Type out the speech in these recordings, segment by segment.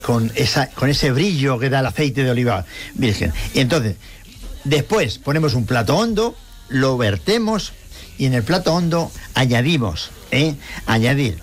con ese brillo que da el aceite de oliva virgen. Y entonces, después ponemos un plato hondo, lo vertemos y en el plato hondo añadimos, añadir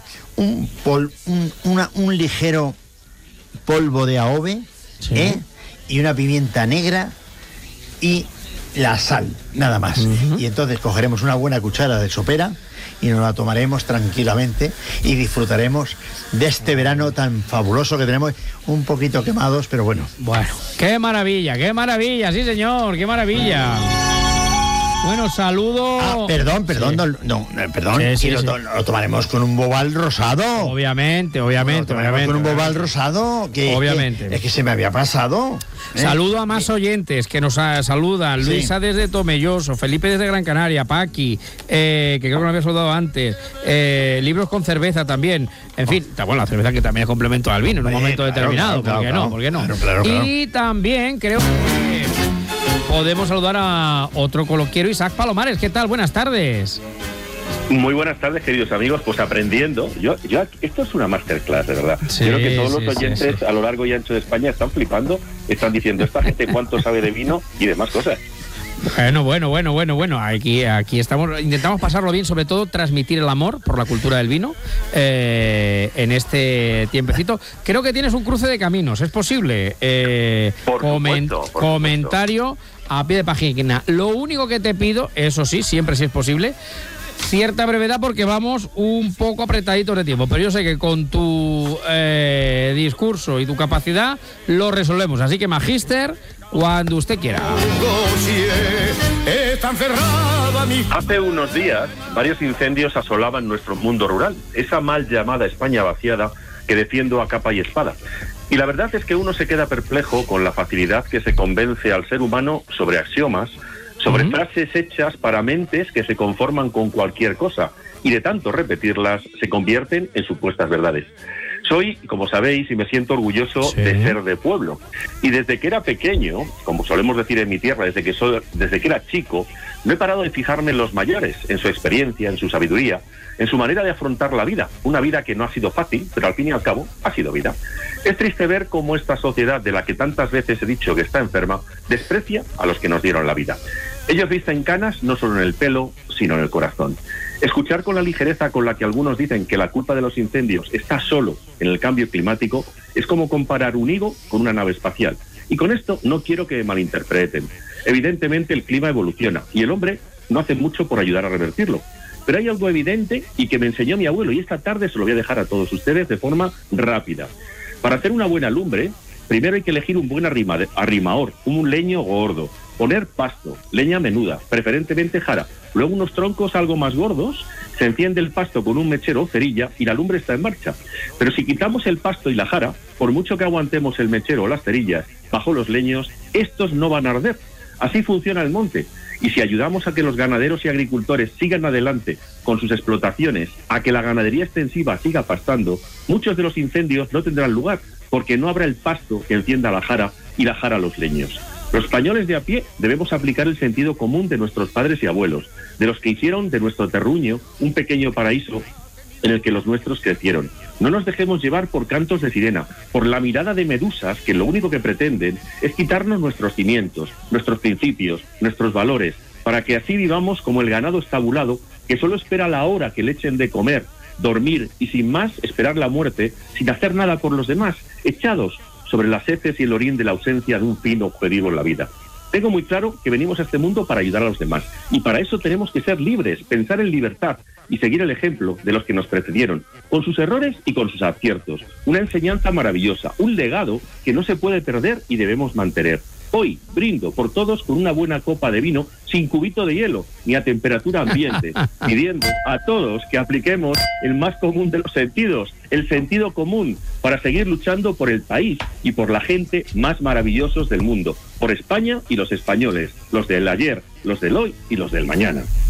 un ligero polvo de AOVE, sí, y una pimienta negra y la sal, nada más. Y entonces cogeremos una buena cuchara de sopera y nos la tomaremos tranquilamente y disfrutaremos de este verano tan fabuloso que tenemos, un poquito quemados, pero bueno. Bueno, qué maravilla, sí señor, qué maravilla. Bueno, saludo. Perdón, sí. Sí, lo tomaremos con un bobal rosado. Obviamente. Con un bobal rosado que obviamente. Es que se me había pasado. Saludo a más oyentes que nos saludan. Sí. Luisa desde Tomelloso, Felipe desde Gran Canaria, Paqui, que creo que me había saludado antes. Libros con cerveza también. En fin, bueno, la cerveza que también es complemento al vino en un momento determinado. ¿Por qué no? Claro. Y también creo que podemos saludar a otro coloquiero, Isaac Palomares. ¿Qué tal? Buenas tardes. Muy buenas tardes, queridos amigos. Pues aprendiendo. Yo esto es una masterclass, de verdad. Sí, creo que todos los oyentes sí. a lo largo y ancho de España están flipando, están diciendo, esta gente cuánto sabe de vino y demás cosas. Bueno. Aquí estamos, intentamos pasarlo bien, sobre todo transmitir el amor por la cultura del vino en este tiempecito. Creo que tienes un cruce de caminos, ¿es posible? Por supuesto. Comentario a pie de página. Lo único que te pido, eso sí, siempre si es posible, cierta brevedad porque vamos un poco apretaditos de tiempo, pero yo sé que con tu discurso y tu capacidad lo resolvemos, así que magíster, cuando usted quiera. Hace unos días varios incendios asolaban nuestro mundo rural, esa mal llamada España vaciada que defiendo a capa y espada. Y la verdad es que uno se queda perplejo con la facilidad que se convence al ser humano sobre axiomas, sobre frases hechas para mentes que se conforman con cualquier cosa y de tanto repetirlas se convierten en supuestas verdades. Soy, como sabéis, y me siento orgulloso de ser de pueblo. Y desde que era pequeño, como solemos decir en mi tierra, desde que era chico, no he parado de fijarme en los mayores, en su experiencia, en su sabiduría, en su manera de afrontar la vida. Una vida que no ha sido fácil, pero al fin y al cabo ha sido vida. Es triste ver cómo esta sociedad, de la que tantas veces he dicho que está enferma, desprecia a los que nos dieron la vida. Ellos visten canas no solo en el pelo, sino en el corazón. Escuchar con la ligereza con la que algunos dicen que la culpa de los incendios está solo en el cambio climático es como comparar un higo con una nave espacial. Y con esto no quiero que me malinterpreten. Evidentemente el clima evoluciona y el hombre no hace mucho por ayudar a revertirlo. Pero hay algo evidente y que me enseñó mi abuelo y esta tarde se lo voy a dejar a todos ustedes de forma rápida. Para hacer una buena lumbre, primero hay que elegir un buen arrimador, un leño gordo, poner pasto, leña menuda, preferentemente jara, luego unos troncos algo más gordos, se enciende el pasto con un mechero o cerilla y la lumbre está en marcha. Pero si quitamos el pasto y la jara, por mucho que aguantemos el mechero o las cerillas bajo los leños, estos no van a arder. Así funciona el monte. Y si ayudamos a que los ganaderos y agricultores sigan adelante con sus explotaciones, a que la ganadería extensiva siga pastando, muchos de los incendios no tendrán lugar, porque no habrá el pasto que encienda la jara y la jara los leños. Los españoles de a pie debemos aplicar el sentido común de nuestros padres y abuelos, de los que hicieron de nuestro terruño un pequeño paraíso en el que los nuestros crecieron. No nos dejemos llevar por cantos de sirena, por la mirada de medusas que lo único que pretenden es quitarnos nuestros cimientos, nuestros principios, nuestros valores, para que así vivamos como el ganado estabulado que solo espera la hora que le echen de comer, dormir y sin más esperar la muerte, sin hacer nada por los demás, echados sobre las heces y el orín de la ausencia de un fin objetivo en la vida. Tengo muy claro que venimos a este mundo para ayudar a los demás, y para eso tenemos que ser libres, pensar en libertad y seguir el ejemplo de los que nos precedieron, con sus errores y con sus aciertos. Una enseñanza maravillosa, un legado que no se puede perder y debemos mantener. Hoy brindo por todos con una buena copa de vino sin cubito de hielo ni a temperatura ambiente, pidiendo a todos que apliquemos el más común de los sentidos, el sentido común, para seguir luchando por el país y por la gente más maravillosos del mundo, por España y los españoles, los del ayer, los del hoy y los del mañana.